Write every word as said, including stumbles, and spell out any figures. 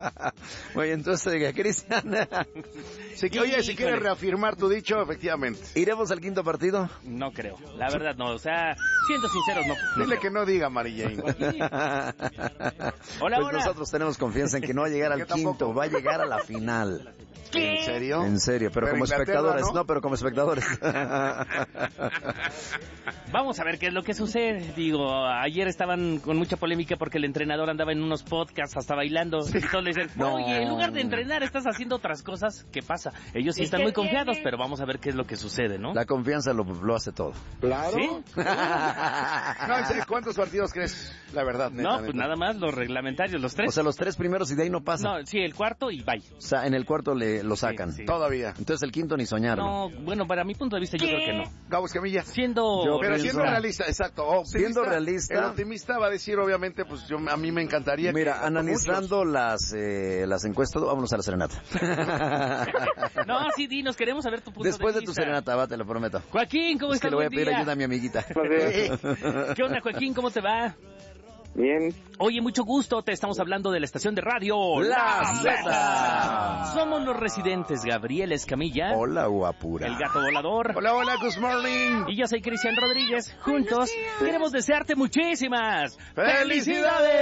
Oye, entonces, diga, Cristian. Si, oye, si quieres reafirmar tu dicho, efectivamente. ¿Iremos al quinto partido? No creo, la verdad no, o sea, siendo sinceros, no. no Dile creo. que no diga, Mary Jane. Hola, Pues hola. nosotros tenemos confianza en que no va a llegar al Yo tampoco. quinto, va a llegar a la final. ¿Qué? ¿En serio? En serio, pero, Pero como Inglaterra, espectadores, ¿no? ¿no? pero como espectadores. Vamos a ver qué es lo que sucede. Digo, ayer estaban con mucha polémica porque el entrenador andaba en unos podcasts hasta bailando. Y todos le dicen, No. oye, en lugar de entrenar estás haciendo otras cosas. ¿Qué pasa? Ellos sí están muy confiados, pero vamos a ver qué es lo que sucede, ¿no? La confianza lo, lo hace todo. Claro. ¿Sí? No, en serio, ¿cuántos partidos crees? La verdad, neta, No, neta. pues nada más los reglamentarios, los tres. O sea, los tres primeros y de ahí no pasa. No, sí, el cuarto y bye. O sea, en el cuarto le lo sacan. Sí, sí. Todavía. Entonces el quinto ni soñarlo. No, bueno, para mi punto de vista yo creo que no. Gabo Escamilla. Siendo... Yo Pero pienso- siendo realista, exacto. Optimista, Siendo realista. El optimista va a decir, obviamente, pues yo a mí me encantaría. Mira, que, analizando las eh, las encuestas, vámonos a la serenata. No, sí, dinos, queremos saber tu punto Después de de tu vista. serenata, va, te lo prometo. Joaquín, ¿cómo Es que estás? le voy a Buen pedir día. ayuda a mi amiguita. ¿Qué onda, Joaquín? ¿Cómo te va? Bien. Oye, mucho gusto, te estamos hablando de la estación de radio La Zeta. Somos los residentes Gabriel Escamilla, Hola, guapura. el gato volador, Hola, hola, good morning. y yo soy Cristian Rodríguez. Juntos queremos desearte muchísimas ¡Felicidades!